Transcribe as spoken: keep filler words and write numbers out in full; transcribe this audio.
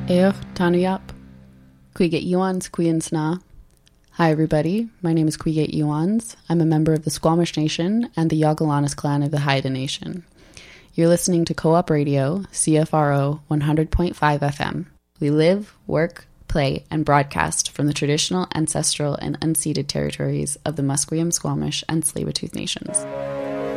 Eoch Tanuyap, Cuiget Iwans Cuiansna. Hi everybody, my name is Cuiget Iwans. I'm a member of the Squamish Nation and the Yagalanas clan of the Haida Nation. You're listening to Co-op Radio, C F R O one hundred point five F M. We live, work, play, and broadcast from the traditional, ancestral, and unceded territories of the Musqueam, Squamish, and Tsleil-Waututh Nations.